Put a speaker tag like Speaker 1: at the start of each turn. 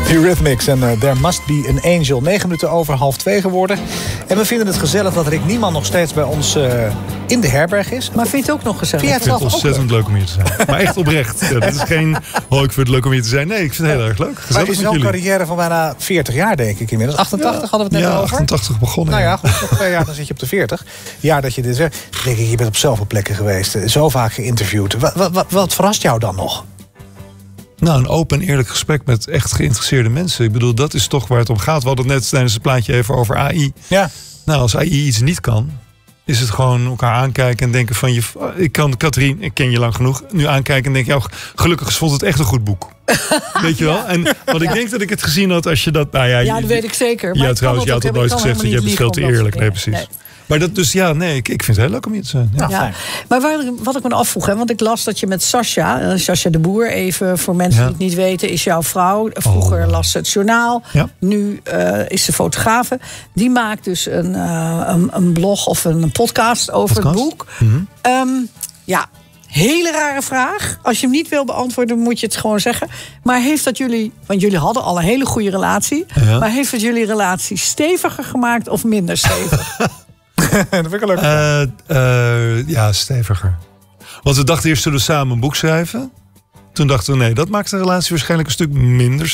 Speaker 1: Eurythmics en There Must Be an Angel. 9 minuten over 1:30 geworden. En we vinden het gezellig dat Rick Niemann nog steeds bij ons in de herberg is.
Speaker 2: Maar vind je het ook nog gezellig?
Speaker 1: Vind
Speaker 3: Ik vind het ontzettend leuk om hier te zijn. Maar echt oprecht. Ja, dit is geen, ik vind het leuk om hier te zijn. Nee, ik vind het heel erg leuk.
Speaker 1: Maar
Speaker 3: Gezellig
Speaker 1: het is
Speaker 3: met
Speaker 1: wel een
Speaker 3: jullie.
Speaker 1: carrière van bijna 40 jaar, denk ik inmiddels. 88 hadden we het net over.
Speaker 3: 88 begonnen.
Speaker 1: Nou ja, goed, nog 2 jaar, dan zit je op de 40. Ja, dat je dit zegt. Denk ik, je bent op zoveel plekken geweest. Zo vaak geïnterviewd. Wat verrast jou dan nog?
Speaker 3: Nou, een open en eerlijk gesprek met echt geïnteresseerde mensen. Ik bedoel, dat is toch waar het om gaat. We hadden het net tijdens het plaatje even over AI.
Speaker 1: Ja.
Speaker 3: Nou, als AI iets niet kan, is het gewoon elkaar aankijken en denken van... Ik kan Katrien, ik ken je lang genoeg, nu aankijken en denk... Ja, gelukkig vond het echt een goed boek. Weet je wel? En, want ik denk dat ik het gezien had als je dat... Nou ja,
Speaker 2: dat weet ik zeker.
Speaker 3: Ja, trouwens, je had het nooit gezegd, want je bent veel te eerlijk. Nee, precies. Nee. Maar dat dus, ja, nee, ik vind het heel leuk om hier te zijn. Ja.
Speaker 2: Ja. Maar wat ik me afvroeg, want ik las dat je met Sascha de Boer, even voor mensen die het niet weten, is jouw vrouw. Vroeger las ze het journaal, nu is ze fotografe. Die maakt dus een blog of een podcast over het boek. Mm-hmm. Hele rare vraag. Als je hem niet wil beantwoorden, moet je het gewoon zeggen. Maar heeft dat jullie, want jullie hadden al een hele goede relatie, maar heeft het jullie relatie steviger gemaakt of minder stevig?
Speaker 1: Dat vind ik leuk.
Speaker 3: Ja, steviger. Want we dachten eerst, zullen we samen een boek schrijven? Toen dachten we, nee, dat maakt de relatie waarschijnlijk een stuk minder